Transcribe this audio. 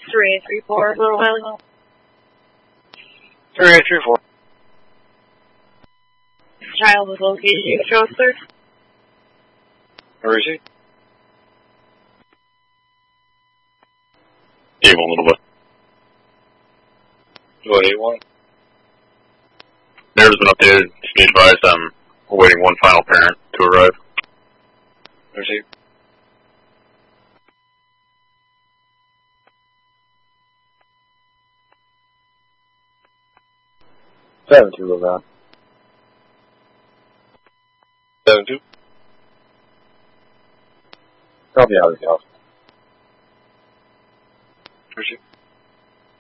3834, Little Valley. 3834. Child was located. You show us, sir? Where is he? Able a little bit. What do you want? Narrative's been updated. Just be advised I'm awaiting one final parent to arrive. Where's he? Seven two will go. 7-2. Copy out of the house. Where's he?